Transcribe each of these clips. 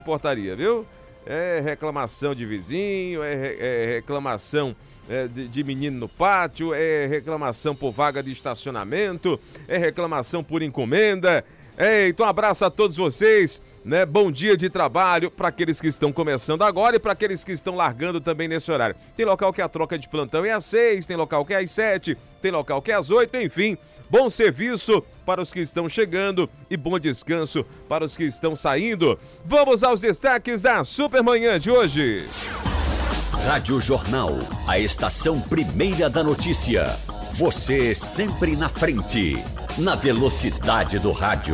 portaria, viu? É reclamação de vizinho, é reclamação de menino no pátio, é reclamação por vaga de estacionamento, é reclamação por encomenda. Então, um abraço a todos vocês, né? Bom dia de trabalho para aqueles que estão começando agora e para aqueles que estão largando também nesse horário. Tem local que a troca de plantão é às 6, tem local que é às 7, tem local que é às 8, enfim. Bom serviço para os que estão chegando e bom descanso para os que estão saindo. Vamos aos destaques da Supermanhã de hoje. Rádio Jornal, a estação primeira da notícia. Você sempre na frente, na velocidade do rádio.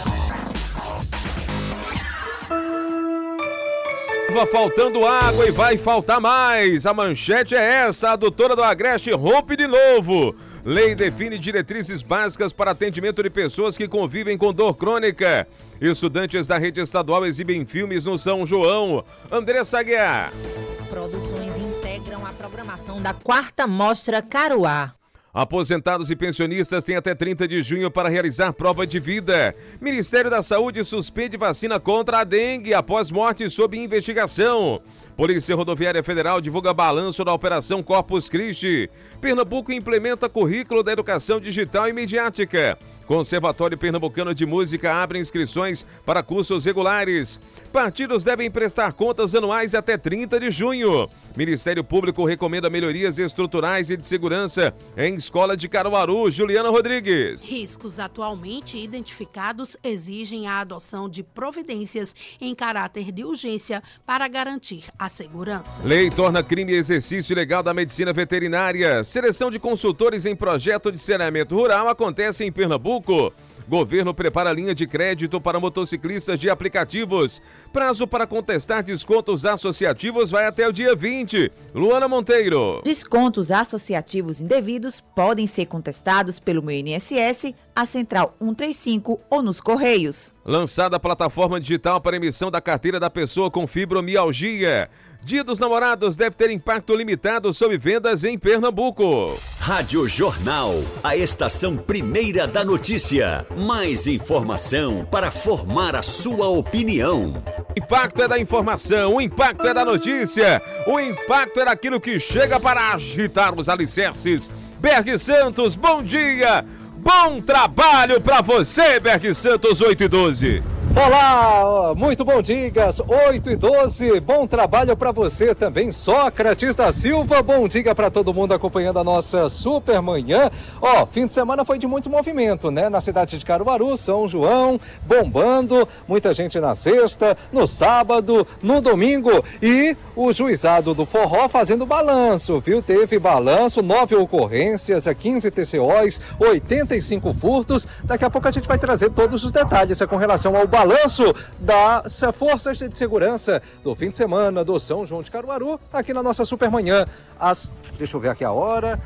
Vai faltando água e vai faltar mais. A manchete é essa, a doutora do Agreste rompe de novo. Lei define diretrizes básicas para atendimento de pessoas que convivem com dor crônica. Estudantes da rede estadual exibem filmes no São João. Andressa Aguiar. Produções integram a programação da 4ª Mostra Caruá. Aposentados e pensionistas têm até 30 de junho para realizar prova de vida. Ministério da Saúde suspende vacina contra a dengue após morte sob investigação. Polícia Rodoviária Federal divulga balanço da Operação Corpus Christi. Pernambuco implementa currículo da educação digital e midiática. Conservatório Pernambucano de Música abre inscrições para cursos regulares. Partidos devem prestar contas anuais até 30 de junho. Ministério Público recomenda melhorias estruturais e de segurança em escola de Caruaru. Juliana Rodrigues. Riscos atualmente identificados exigem a adoção de providências em caráter de urgência para garantir a segurança. Lei torna crime exercício ilegal da medicina veterinária. Seleção de consultores em projeto de saneamento rural acontece em Pernambuco. Governo prepara linha de crédito para motociclistas de aplicativos. Prazo para contestar descontos associativos vai até o dia 20. Luana Monteiro. Descontos associativos indevidos podem ser contestados pelo meu INSS, a Central 135 ou nos Correios. Lançada a plataforma digital para emissão da carteira da pessoa com fibromialgia. Dia dos Namorados deve ter impacto limitado sobre vendas em Pernambuco. Rádio Jornal, a estação primeira da notícia. Mais informação para formar a sua opinião. O impacto é da informação, o impacto é da notícia, o impacto é daquilo que chega para agitar os alicerces. Berg Santos, bom dia, bom trabalho para você, Berg Santos, 8:12. Olá, muito bom dia, 8:12, bom trabalho para você também, Sócrates da Silva, bom dia para todo mundo acompanhando a nossa Supermanhã. Fim de semana foi de muito movimento, né? Na cidade de Caruaru, São João, bombando, muita gente na sexta, no sábado, no domingo e o juizado do forró fazendo balanço, viu? Teve balanço, 9 ocorrências, 15 TCOs, 85 furtos, daqui a pouco a gente vai trazer todos os detalhes com relação ao balanço das forças de segurança do fim de semana do São João de Caruaru, aqui na nossa Supermanhã, deixa eu ver aqui a hora,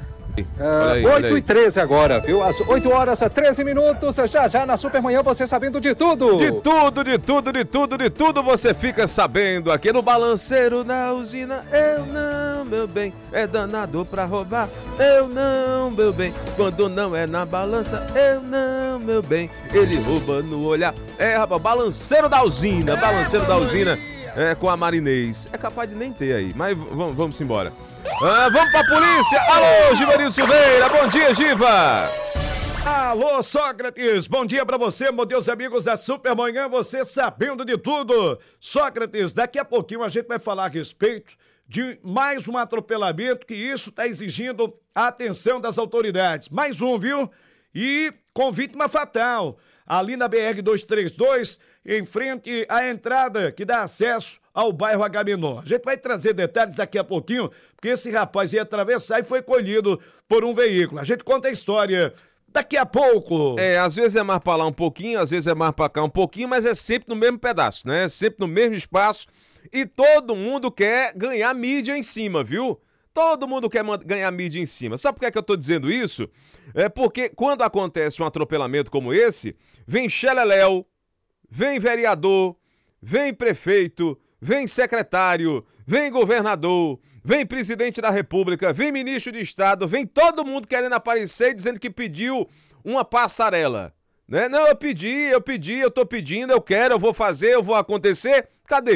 8:13 agora, viu? Às 8 horas, 13 minutos, já na Supermanhã, você sabendo de tudo. De tudo você fica sabendo aqui no Balanceiro na Usina. Eu não, meu bem, é danado pra roubar. Eu não, meu bem, quando não é na balança. Eu não, meu bem, ele rouba no olhar. Rapaz, Balanceiro da Usina, com a Marinês. É capaz de nem ter aí, mas vamos embora. Vamos pra polícia. Alô, Givanildo Silveira, bom dia, Giva. Alô, Sócrates, bom dia pra você, meus amigos da Supermanhã, você sabendo de tudo. Sócrates, daqui a pouquinho a gente vai falar a respeito de mais um atropelamento, que isso tá exigindo a atenção das autoridades. Mais um, viu? E com vítima fatal, ali na BR-232, em frente à entrada que dá acesso ao bairro Agamenon. A gente vai trazer detalhes daqui a pouquinho, porque esse rapaz ia atravessar e foi colhido por um veículo. A gente conta a história daqui a pouco. Às vezes é mais pra lá um pouquinho, às vezes é mais pra cá um pouquinho, mas é sempre no mesmo pedaço, né? Sempre no mesmo espaço. E todo mundo quer ganhar mídia em cima, viu? Todo mundo quer ganhar mídia em cima. Sabe por que eu tô dizendo isso? É porque quando acontece um atropelamento como esse, vem xeleléu, vem vereador, vem prefeito, vem secretário, vem governador, vem presidente da república, vem ministro de estado, vem todo mundo querendo aparecer dizendo que pediu uma passarela, né? Não, eu tô pedindo, eu quero, eu vou fazer, eu vou acontecer. Cadê?